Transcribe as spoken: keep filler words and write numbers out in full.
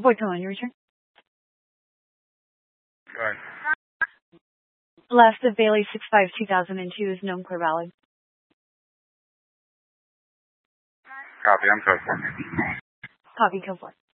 Void code on your return. Right. Last of Bailey six five two thousand two is known clear valid. Copy, I'm code four. Copy code four.